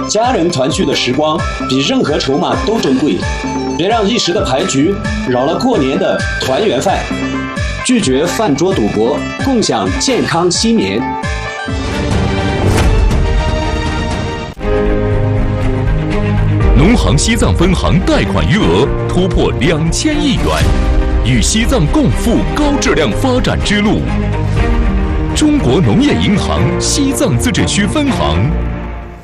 家人团聚的时光比任何筹码都珍贵，别让一时的牌局扰了过年的团圆饭。拒绝饭桌赌博，共享健康新年。 农行西藏分行贷款余额突破2000亿元，与西藏共赴高质量发展之路。中国农业银行西藏自治区分行